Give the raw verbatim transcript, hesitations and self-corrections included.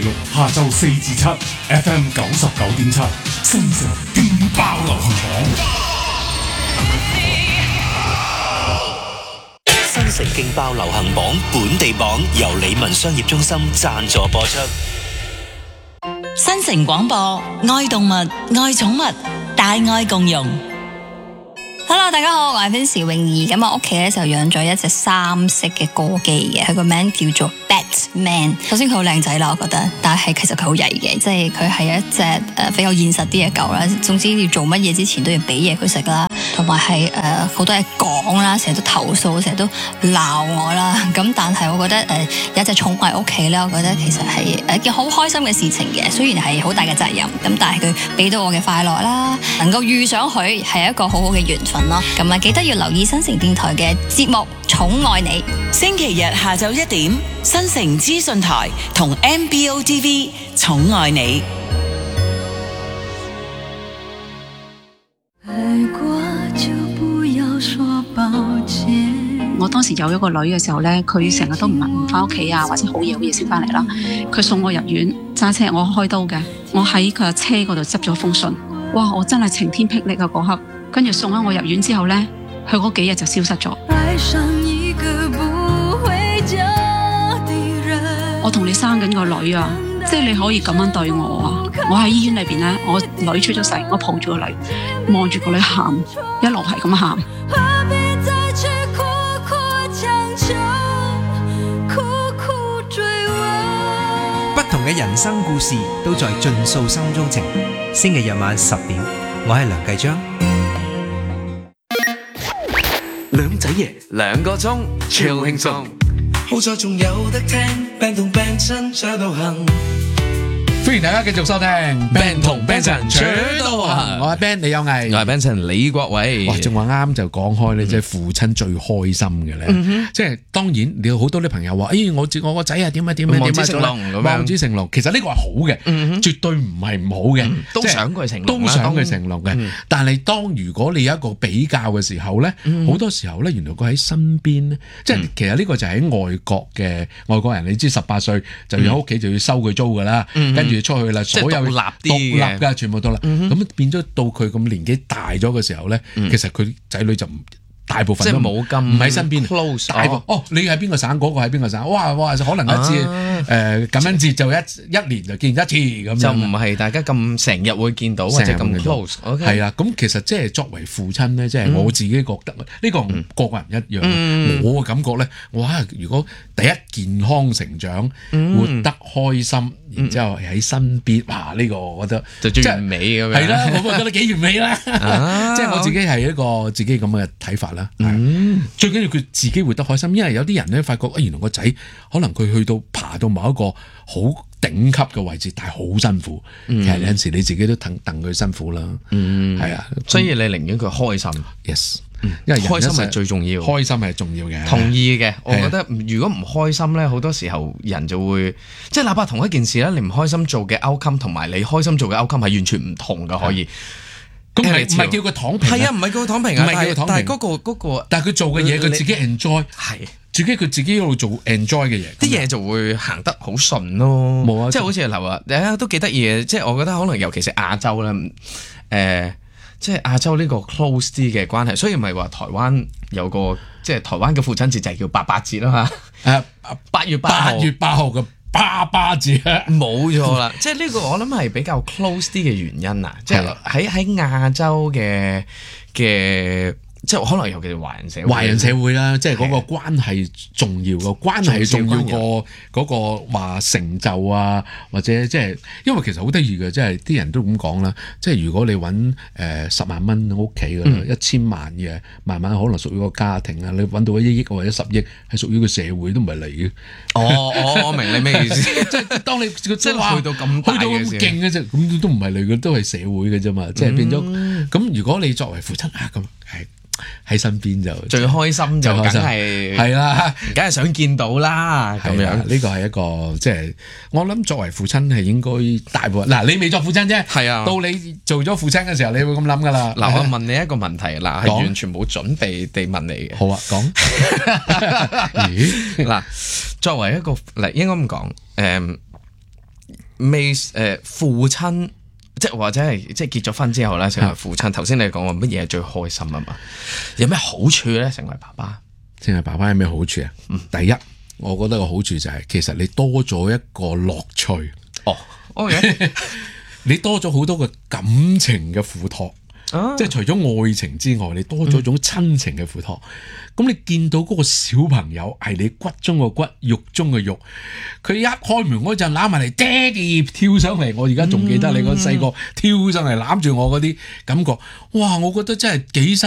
六下晝四至七 F M 九十九點七，新城勁爆流行榜。 新城勁爆流行榜本地榜由理文商業中心贊助播出。 新城廣播，愛動物，愛寵物，大愛共融。Hello， 大家好，我係 Vincy 泳兒。咁我屋企咧就養咗一隻三色嘅哥基嘅，佢個名叫做 Batman。首先佢好靚仔啦，我覺得，但係其實佢好曳嘅，即係佢係一隻誒、呃、比較現實啲嘅狗啦。總之要做乜嘢之前都要俾嘢佢食啦，同埋係誒好多嘢講啦，成日都投訴，成日都鬧我啦。咁但係我覺得誒、呃、有一隻寵物喺屋企咧，我覺得其實係誒一件好開心嘅事情嘅。雖然係好大嘅責任，咁但係佢俾到我嘅快樂啦，能夠遇上佢係一個好好嘅緣分咯。咁啊，記得要留意新城電台嘅節目《寵愛你》， 星期日下晝一點，新城資訊台同 M B O T V《寵愛你》。 愛過就不要說抱歉。我當時有一個女嘅時候呢，佢成日都唔唔翻屋企啊，或者好夜好夜先翻嚟啦。佢送我入院，揸車我開刀嘅，我喺佢車嗰度執咗封信。哇！我真係晴天霹靂啊嗰刻。跟住送咗我入院之後呢，佢嗰幾日就消失咗。我同你生緊個女啊，即係你可以咁樣對我啊！我喺醫院裏邊呢，我女出咗世，我抱住個女，望住個女喊，一路係咁喊。 不同嘅人生故事都在盡訴心中情。星期日晚十點，我係梁繼章。 兩仔爺兩個鐘，超輕鬆。 好在仲有得聽 Band 同 Band 親在度行。 歡迎大家繼續收聽 Band 同 Band 親在度行。我係 Band 李有毅， 我係 Band 親李國偉。 哇，正話啱就講開咧，即係父親最開心嘅咧，即係當然你有好多啲朋友話，誒，我我個仔啊點啊點啊點啊，望子成龍咁樣，望子成龍。其實呢個係好嘅，絕對唔係唔好嘅， 都想佢成龍， 都想佢成龍嘅。但係當如果你有一個比較嘅時候咧，好多時候咧，原來佢喺身邊咧，即係其實呢個就係喺外國嘅外國人，你知十八歲就要喺屋企就要收佢租噶啦，跟住出去啦，所有獨立啲獨立噶，全部都啦。咁變咗到佢咁年紀大咗嘅時候咧，其實佢仔女就唔大部分都冇咁唔喺身邊 close。哦，你喺邊個省，嗰個喺邊個省？哇哇，可能一次誒感恩節就一一年就見一次咁樣， 就唔係大家咁成日會見到或者咁 close。 係啊，咁其實即係作為父親咧，即係我自己覺得呢個個個人一樣。我嘅感覺咧，哇！如果第一健康成長，活得開心。然之後喺身邊，哇！呢、這個我覺得就最完美咁樣， 係啦，我覺得幾完美啦。啊、即係我自己係一個自己咁嘅睇法啦。嗯、最緊要佢自己活得開心，因為有啲人咧發覺，原來個仔可能佢去到爬到某一個好頂級嘅位置，但係好辛苦。嗯、其實有陣時你自己都戥戥佢辛苦啦。嗯，係啊， 所以你寧願佢開心。 Yes。 因為開心係最重要， 開心係重要嘅。 同意嘅，我覺得如果唔開心咧，好多時候人就會即係哪怕同一件事咧，你唔開心做嘅 outcome 同埋你開心做嘅 outcome 係完全唔同嘅，可以。 咁唔係唔係叫佢躺平？ 係啊，唔係叫佢躺平啊， 唔係叫佢躺平。 但係嗰個嗰個， 但係佢做嘅嘢，佢自己 enjoy， 係自己佢自己喺度做 enjoy 嘅嘢， 啲嘢就會行得好順咯。冇啊，即係好似劉啊，誒都幾得意嘅。即係我覺得可能尤其是亞洲啦，誒。即係亞洲呢個 close 啲嘅關係，所以唔係話台灣有個即係台灣嘅父親節就係叫爸爸節啦嘛。誒，八月八號，八月八號嘅爸爸節， 冇錯啦。即係呢個我諗係比較 close 啲嘅原因啊。即係喺喺亞洲嘅嘅。即係可能尤其係華人社會， 華人社會啦，即係嗰個關係重要嘅關係重要過嗰個話成就啊，或者即係因為其實好得意嘅，即係啲人都咁講啦。即係如果你揾誒十萬蚊屋企嘅一千萬嘅，慢慢可能屬於個家庭啊。你揾到一億或者十億係屬於個社會都唔係你嘅。 哦哦，我明你咩意思？ 即係當你即係話去到咁大嘅時候， 勁嘅啫，咁都唔係你嘅，都係社會嘅啫嘛。即係變咗咁。如果你作為父親啊，咁係。喺身邊就最開心就梗係係啦， 梗係想見到啦咁樣。 呢個係一個即係我諗作為父親係應該大部分嗱，你未作父親啫，係啊，到你做咗父親嘅時候，你會咁諗噶啦。 嗱，我問你一個問題，嗱係完全冇準備地問你嘅。 好啊，講。 嗱，作為一個嗱，應該咁講，誒， 未誒父親，即係或者係即係結咗婚之後咧，成為父親。頭先你講話乜嘢係最開心啊嘛？有咩好處咧？成為爸爸， 成為爸爸有咩好處啊？嗯，第一，我覺得個好處就係、是、其實你多咗一個樂趣。 哦，OK， 你多咗好多個感情嘅付託。啊、即係除咗愛情之外，你多咗種親情嘅付託。咁、嗯、你見到嗰個小朋友係你骨中嘅骨，肉中嘅肉，佢一開門嗰陣攬埋嚟，爹哋跳上嚟。我而家仲記得你嗰細個跳上嚟攬住我嗰啲感覺，哇！我覺得真係幾